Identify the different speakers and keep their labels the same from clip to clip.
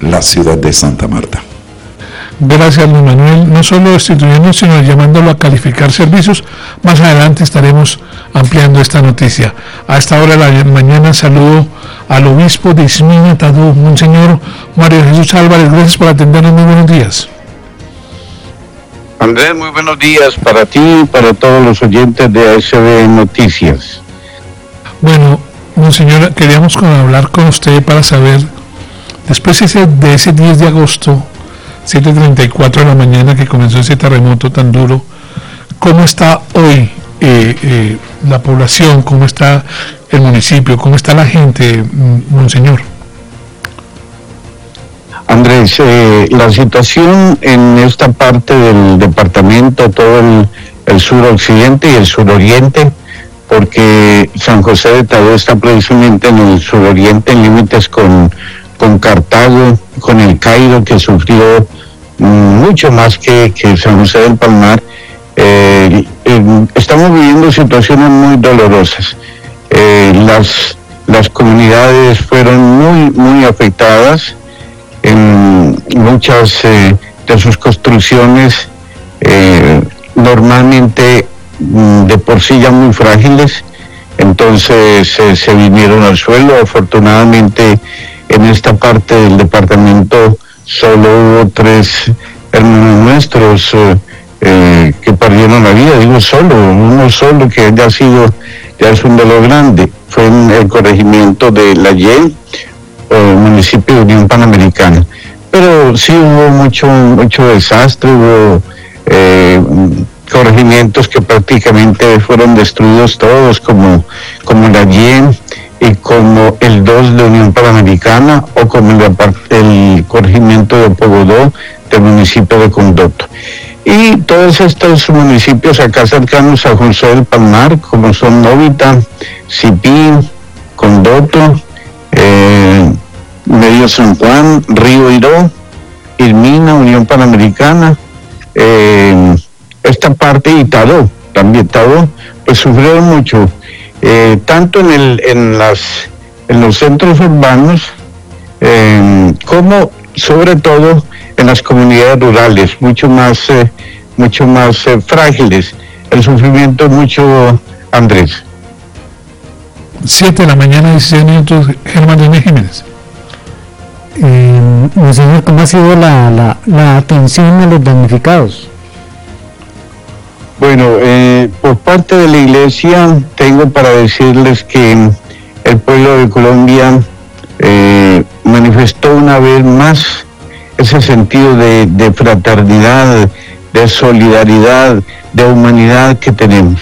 Speaker 1: la ciudad de Santa Marta.
Speaker 2: Gracias, Luis Manuel. No solo destituyendo, sino llamándolo a calificar servicios. Más adelante estaremos ampliando esta noticia. A esta hora de la mañana saludo al obispo de Ismina, Tadú, Monseñor Mario Jesús Álvarez. Gracias por atendernos. Muy buenos días.
Speaker 3: Andrés, muy buenos días para ti y para todos los oyentes de ASB Noticias.
Speaker 2: Bueno, Monseñor, queríamos hablar con usted para saber, después de ese 10 de agosto, 7:34 de la mañana que comenzó ese terremoto tan duro, ¿cómo está hoy la población? ¿Cómo está el municipio? ¿Cómo está la gente, Monseñor?
Speaker 3: Andrés, la situación en esta parte del departamento, todo el suroccidente y el suroriente, porque San José de Tadú está precisamente en el suroriente, en límites con Cartago, con el Cairo, que sufrió mucho más que San José del Palmar. Estamos viviendo situaciones muy dolorosas. Las comunidades fueron muy afectadas. En muchas de sus construcciones, normalmente de por sí ya muy frágiles, entonces se vinieron al suelo. Afortunadamente en esta parte del departamento solo hubo 3 hermanos nuestros que perdieron la vida. Digo uno solo que ya es un dolor grande. Fue en el corregimiento de La Yel, municipio de Unión Panamericana. Pero sí hubo mucho desastre, hubo corregimientos que prácticamente fueron destruidos todos, como La Yel y como el 2 de Unión Panamericana, o como el corregimiento de Pogodó del municipio de Condoto. Y todos estos municipios acá cercanos a José del Palmar, como son Novita, Sipí, Condoto, Medio San Juan, Río Iró, Irmina, Unión Panamericana, esta parte y Tadó, también Tadó, pues sufrieron mucho, tanto en los centros urbanos, como sobre todo en las comunidades rurales, mucho más frágiles. El sufrimiento es mucho, Andrés.
Speaker 2: 7 de la mañana, 16 minutos, Germán René Jiménez.
Speaker 4: Monseñor, ¿cómo ha sido la atención a los damnificados?
Speaker 3: Bueno, por parte de la Iglesia tengo para decirles que el pueblo de Colombia manifestó una vez más ese sentido de fraternidad, de solidaridad, de humanidad que tenemos.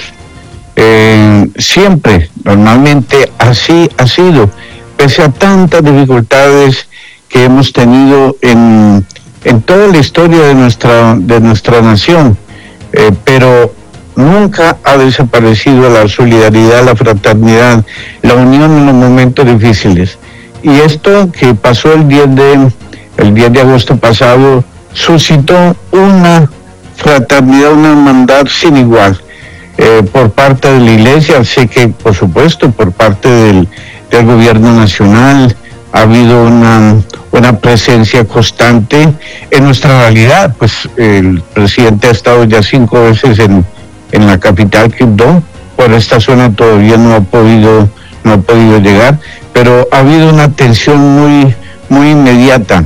Speaker 3: Siempre, normalmente así ha sido, pese a tantas dificultades que hemos tenido en toda la historia de nuestra nación, pero nunca ha desaparecido la solidaridad, la fraternidad, la unión en los momentos difíciles. Y esto que pasó el 10 de agosto pasado suscitó una fraternidad, una hermandad sin igual. Por parte de la Iglesia, sé que por supuesto por parte del gobierno nacional ha habido una presencia constante en nuestra realidad. Pues el presidente ha estado ya 5 veces en la capital, Quibdó. Por esta zona todavía no ha podido llegar, pero ha habido una atención muy inmediata.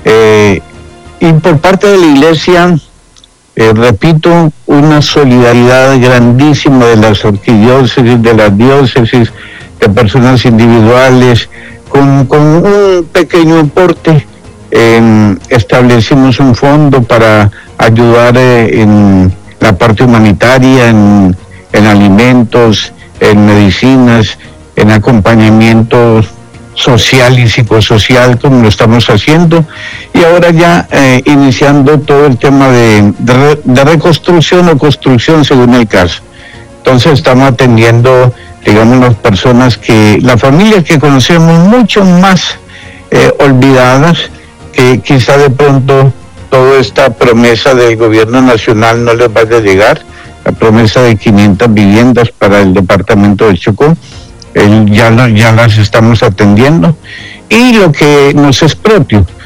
Speaker 3: Y por parte de la Iglesia, repito, una solidaridad grandísima de las arquidiócesis, de las diócesis, de personas individuales, con un pequeño aporte. Establecimos un fondo para ayudar en la parte humanitaria, en alimentos, en medicinas, en acompañamiento social y psicosocial, como lo estamos haciendo, y ahora ya iniciando todo el tema de reconstrucción o construcción según el caso. Entonces estamos atendiendo, digamos, las personas las familias que conocemos mucho más olvidadas, que quizá de pronto toda esta promesa del gobierno nacional no les vaya a llegar, la promesa de 500 viviendas para el departamento de Chocó. Ya las estamos atendiendo, y lo que nos es propio,